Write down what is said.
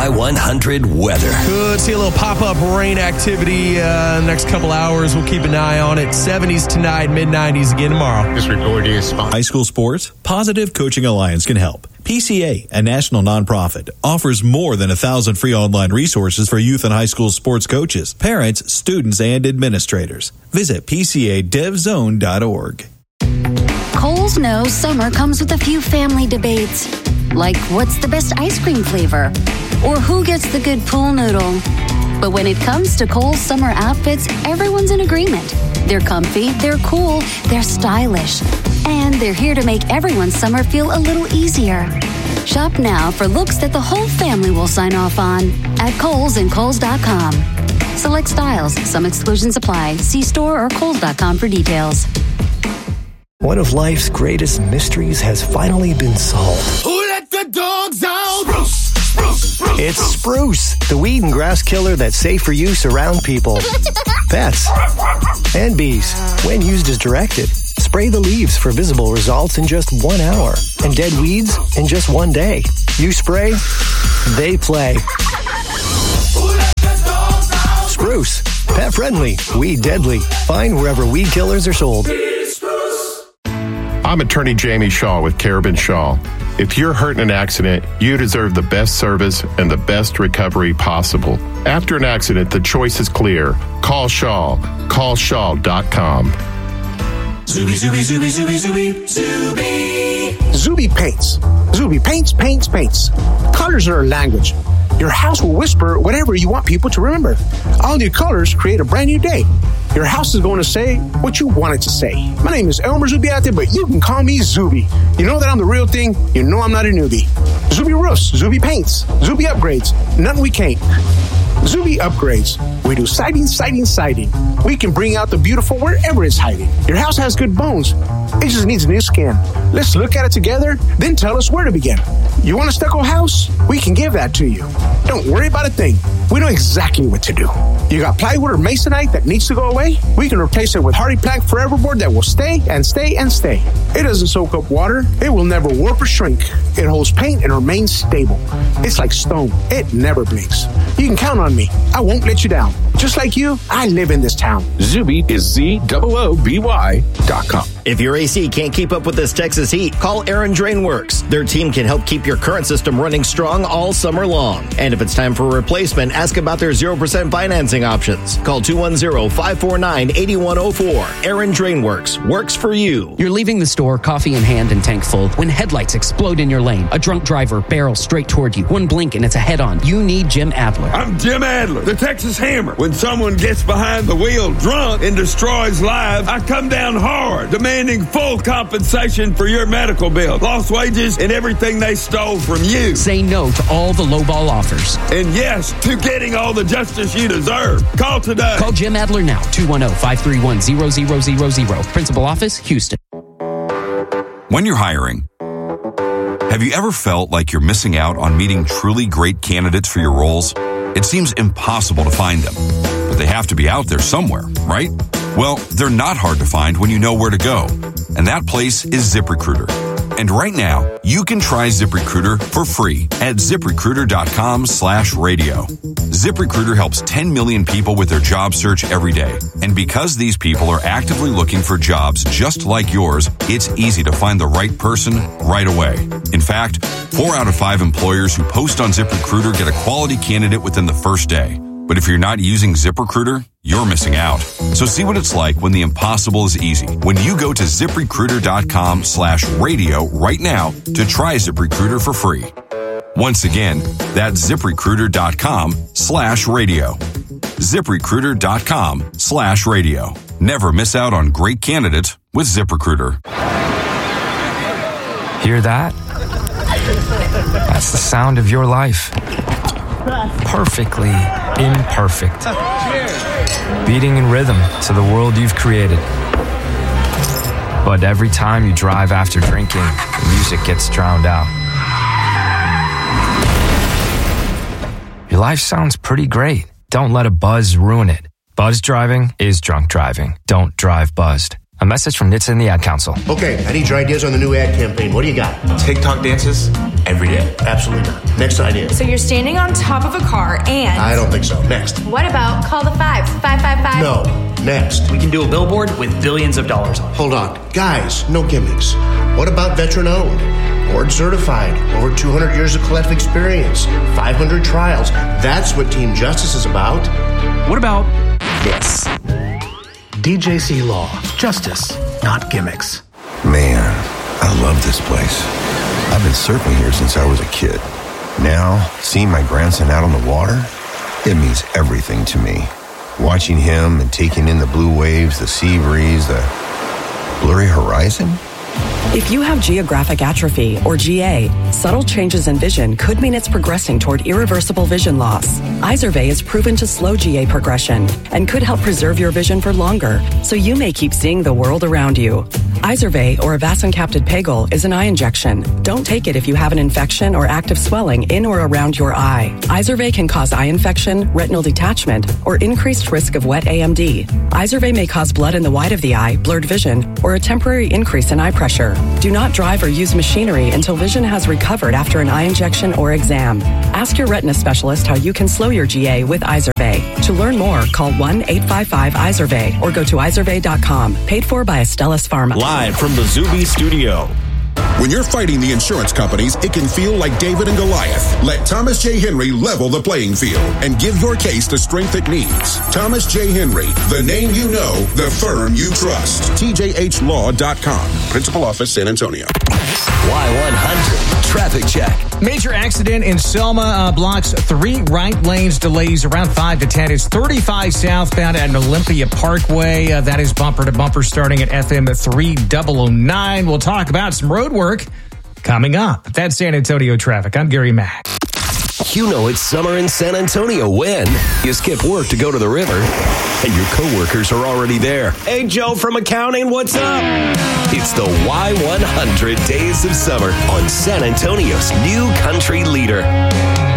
Y100 weather. Could see a little pop-up rain activity next couple hours. We'll keep an eye on it. 70s tonight, mid-90s again tomorrow. This report is sponsored. High school sports, Positive Coaching Alliance can help. PCA, a national nonprofit, offers more than 1,000 free online resources for youth and high school sports coaches, parents, students, and administrators. Visit PCADevZone.org. Kohl's knows summer comes with a few family debates, like what's the best ice cream flavor, or who gets the good pool noodle. But when it comes to Kohl's summer outfits, everyone's in agreement. They're comfy, they're cool, they're stylish, and they're here to make everyone's summer feel a little easier. Shop now for looks that the whole family will sign off on at Kohl's and Kohls.com. Select styles. Some exclusions apply. See store or Kohls.com for details. One of life's greatest mysteries has finally been solved. Who let the dogs out? Spruce, spruce, spruce. It's Spruce, the weed and grass killer that's safe for use around people, pets, and bees. When used as directed, spray the leaves for visible results in just 1 hour and dead weeds in just 1 day. You spray, they play. Spruce, pet friendly, weed deadly. Find wherever weed killers are sold. I'm attorney Jamie Shaw with Carabin Shaw. If you're hurt in an accident, you deserve the best service and the best recovery possible. After an accident, the choice is clear. Call Shaw. CallShaw.com. Zuby, Zuby, Zuby, Zuby, Zuby, Zuby. Zuby Paints. Zuby paints. Colors are a language. Your house will whisper whatever you want people to remember. All new colors create a brand new day. Your house is going to say what you want it to say. My name is Elmer Zubiate, but you can call me Zuby. You know that I'm the real thing. You know I'm not a newbie. Zuby Roofs, Zuby Paints, Zuby Upgrades. Nothing we can't. Zuby Upgrades. We do siding. We can bring out the beautiful wherever it's hiding. Your house has good bones. It just needs a new skin. Let's look at it together, then tell us where to begin. You want a stucco house? We can give that to you. Don't worry about a thing. We know exactly what to do. You got plywood or masonite that needs to go away? We can replace it with Hardy Plank Foreverboard that will stay and stay and stay. It doesn't soak up water. It will never warp or shrink. It holds paint and remains stable. It's like stone. It never blinks. You can count on me. I won't let you down. Just like you, I live in this town. Zuby is ZOOBY.com. If your AC can't keep up with this Texas heat, call Aaron Drain Works. Their team can help keep your current system running strong all summer long. And if it's time for a replacement, ask about their 0% financing options. Call 210-549-8104. Aaron Drain Works. Works for you. You're leaving the store, coffee in hand and tank full, when headlights explode in your lane. A drunk driver barrels straight toward you. One blink and it's a head-on. You need Jim Adler. I'm Jim Adler, the Texas Hammer. When someone gets behind the wheel drunk and destroys lives, I come down hard, demanding full compensation for your medical bill, lost wages, and everything they stole from you. Say no to all the lowball offers. And yes, to getting all the justice you deserve. Call today. Call Jim Adler now, 210-531-0000. Principal office, Houston. When you're hiring, have you ever felt like you're missing out on meeting truly great candidates for your roles? It seems impossible to find them, but they have to be out there somewhere, right? Well, they're not hard to find when you know where to go, and that place is ZipRecruiter. And right now, you can try ZipRecruiter for free at ZipRecruiter.com/radio. ZipRecruiter helps 10 million people with their job search every day. And because these people are actively looking for jobs just like yours, it's easy to find the right person right away. In fact, 4 out of 5 employers who post on ZipRecruiter get a quality candidate within the first day. But if you're not using ZipRecruiter, you're missing out. So see what it's like when the impossible is easy. When you go to ZipRecruiter.com/radio right now to try ZipRecruiter for free. Once again, that's ZipRecruiter.com/radio. ZipRecruiter.com/radio. Never miss out on great candidates with ZipRecruiter. Hear that? That's the sound of your life. Perfectly imperfect. Beating in rhythm to the world you've created. But every time you drive after drinking, the music gets drowned out. Your life sounds pretty great. Don't let a buzz ruin it. Buzz driving is drunk driving. Don't drive buzzed. A message from NHTSA and the Ad Council. Okay, I need your ideas on the new ad campaign. What do you got? TikTok dances every day. Absolutely not. Next idea. So you're standing on top of a car and... I don't think so. Next. What about call the 555? No. Next. We can do a billboard with billions of dollars on it. Hold on. Guys, no gimmicks. What about veteran-owned? Board certified, over 200 years of collective experience, 500 trials. That's what Team Justice is about. What about this? DJC Law. Justice, not gimmicks. Man, I love this place. I've been surfing here since I was a kid. Now, seeing my grandson out on the water, it means everything to me. Watching him and taking in the blue waves, the sea breeze, the blurry horizon. If you have geographic atrophy, or GA, subtle changes in vision could mean it's progressing toward irreversible vision loss. Izervay is proven to slow GA progression and could help preserve your vision for longer, so you may keep seeing the world around you. Izervay, or avacincaptad pegol, is an eye injection. Don't take it if you have an infection or active swelling in or around your eye. Izervay can cause eye infection, retinal detachment, or increased risk of wet AMD. Izervay may cause blood in the white of the eye, blurred vision, or a temporary increase in eye pressure. Do not drive or use machinery until vision has recovered after an eye injection or exam. Ask your retina specialist how you can slow your GA with Izervay. To learn more, call 1-855-IZERVAY or go to izervay.com. Paid for by Astellas Pharma. Live from the Zuby studio. When you're fighting the insurance companies, it can feel like David and Goliath. Let Thomas J. Henry level the playing field and give your case the strength it needs. Thomas J. Henry, the name you know, the firm you trust. TJHLaw.com. Principal Office, San Antonio. Y100 Traffic Check. Major accident in Selma blocks 3 right lanes, delays around 5 to 10. It's 35 southbound at Olympia Parkway. That is bumper to bumper starting at FM 3009. We'll talk about some road work coming up. That's San Antonio traffic. I'm Gary Mack. You know it's summer in San Antonio when you skip work to go to the river and your coworkers are already there. Hey, Joe from accounting, what's up? It's the Y100 Days of Summer on San Antonio's new country leader.